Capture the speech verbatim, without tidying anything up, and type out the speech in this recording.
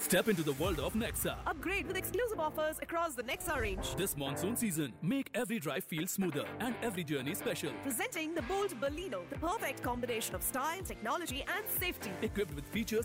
Step into the world of Nexa. Upgrade with exclusive offers across the Nexa range. This monsoon season, make every drive feel smoother and every journey special. Presenting the bold Baleno, the perfect combination of style, technology and safety. Equipped with features